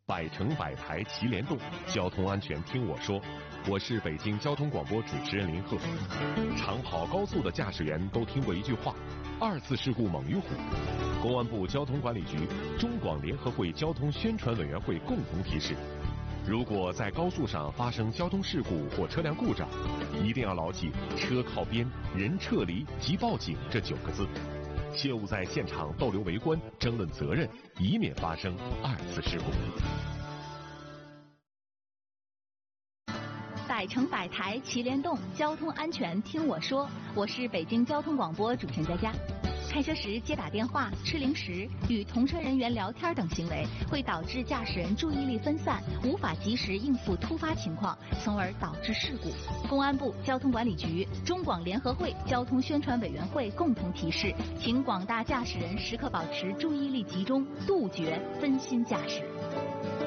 百城百台齐联动，交通安全听我说。我是北京交通广播主持人林鹤。长跑高速的驾驶员都听过一句话：2次事故猛于虎。公安部交通管理局、中广联合会交通宣传委员会共同提示，如果在高速上发生交通事故或车辆故障，一定要牢记车靠边、人撤离及报警这9个字，切勿在现场逗留围观、争论责任，以免发生2次事故。 百城百台齐联动，交通安全听我说。我是北京交通广播主持人佳佳。开车时接打电话、吃零食、与同车人员聊天等行为，会导致驾驶人注意力分散，无法及时应付突发情况，从而导致事故。公安部交通管理局、中广联合会交通宣传委员会共同提示，请广大驾驶人时刻保持注意力集中，杜绝分心驾驶。